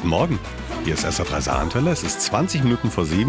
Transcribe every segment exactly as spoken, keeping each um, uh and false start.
Guten Morgen. Hier ist S R drei Saarlandwelle. Es ist zwanzig Minuten vor sieben.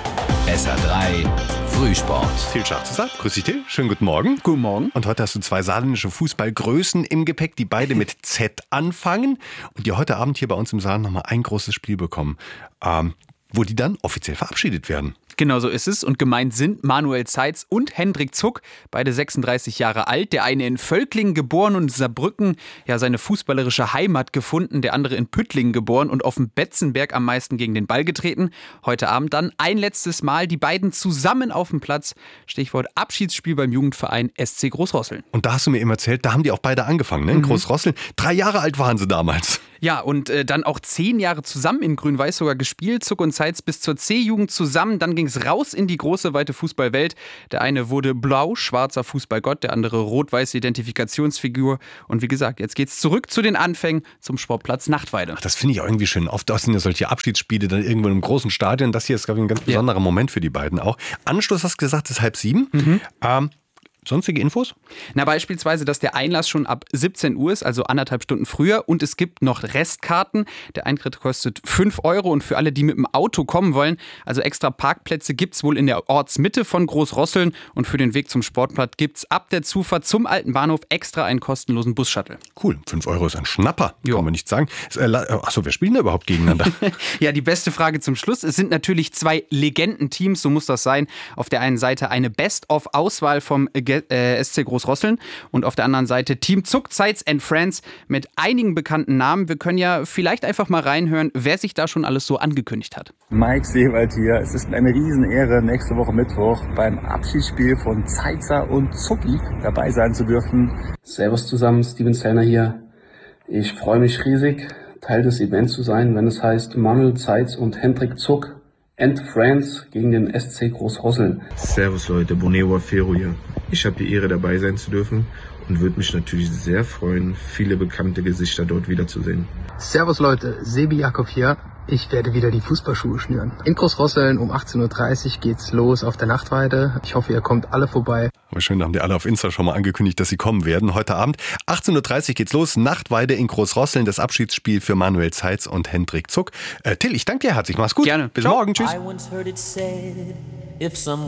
S R drei Frühsport. Till Schachzesat, grüß dich Till, schönen guten Morgen. Guten Morgen. Und heute hast du zwei saarländische Fußballgrößen im Gepäck, die beide mit Z anfangen und die heute Abend hier bei uns im Saal nochmal ein großes Spiel bekommen, ähm, wo die dann offiziell verabschiedet werden. Genau so ist es. Und gemeint sind Manuel Zeitz und Hendrik Zuck, beide sechsunddreißig Jahre alt. Der eine in Völklingen geboren und in Saarbrücken ja seine fußballerische Heimat gefunden. Der andere in Püttlingen geboren und auf dem Betzenberg am meisten gegen den Ball getreten. Heute Abend dann ein letztes Mal die beiden zusammen auf dem Platz. Stichwort Abschiedsspiel beim Jugendverein S C Großrosseln. Und da hast du mir eben erzählt, da haben die auch beide angefangen, ne? In mhm. Großrosseln. Drei Jahre alt waren sie damals. Ja, und äh, dann auch zehn Jahre zusammen in Grün-Weiß sogar gespielt. Zuck und Zeitz bis zur C-Jugend zusammen. Dann ging es raus in die große, weite Fußballwelt. Der eine wurde blau-schwarzer Fußballgott, der andere rot-weiße Identifikationsfigur. Und wie gesagt, jetzt geht's zurück zu den Anfängen zum Sportplatz Nachtweide. Ach, das finde ich auch irgendwie schön. Oft sind ja solche Abschiedsspiele dann irgendwo in einem großen Stadion. Das hier ist, glaube ich, ein ganz besonderer ja. Moment für die beiden auch. Anstoß, hast du gesagt, ist halb sieben. Mhm. Ähm, Sonstige Infos? Na, beispielsweise, dass der Einlass schon ab siebzehn Uhr ist, also anderthalb Stunden früher. Und es gibt noch Restkarten. Der Eintritt kostet fünf Euro. Und für alle, die mit dem Auto kommen wollen, also extra Parkplätze gibt es wohl in der Ortsmitte von Großrosseln. Und für den Weg zum Sportplatz gibt es ab der Zufahrt zum alten Bahnhof extra einen kostenlosen Bus-Shuttle. Cool, fünf Euro ist ein Schnapper, jo. Kann man nicht sagen. Achso, wer spielen da überhaupt gegeneinander? Ja, die beste Frage zum Schluss. Es sind natürlich zwei Legendenteams, so muss das sein. Auf der einen Seite eine Best-of-Auswahl vom S C Großrosseln und auf der anderen Seite Team Zuck, Zeitz and Friends mit einigen bekannten Namen. Wir können ja vielleicht einfach mal reinhören, wer sich da schon alles so angekündigt hat. Mike Seewald hier. Es ist eine Riesenehre, nächste Woche Mittwoch beim Abschiedsspiel von Zeitzer und Zucki dabei sein zu dürfen. Servus zusammen, Steven Zellner hier. Ich freue mich riesig, Teil des Events zu sein, wenn es heißt Manuel Zeitz und Hendrik Zuck and Friends gegen den S C Großrosseln. Servus Leute, Bonewa Fero hier. Ich habe die Ehre, dabei sein zu dürfen und würde mich natürlich sehr freuen, viele bekannte Gesichter dort wiederzusehen. Servus Leute, Sebi Jakob hier. Ich werde wieder die Fußballschuhe schnüren. In Großrosseln um achtzehn Uhr dreißig geht's los auf der Nachtweide. Ich hoffe, ihr kommt alle vorbei. Aber schön, da haben die alle auf Insta schon mal angekündigt, dass sie kommen werden. Heute Abend achtzehn Uhr dreißig geht's los. Nachtweide in Großrosseln, das Abschiedsspiel für Manuel Zeitz und Hendrik Zuck. Äh, Till, ich danke dir herzlich. Mach's gut. Gerne. Bis Ciao. morgen. Tschüss.